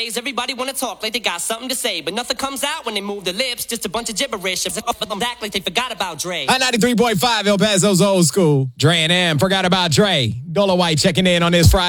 Nowadays, everybody wanna talk like they got something to say, but nothing comes out when they move their lips. Just a bunch of gibberish. Act like they forgot about Dre. On 93.5 El Paso's Old School. Dre and M forgot about Dre. Dolo White checking in on this Friday.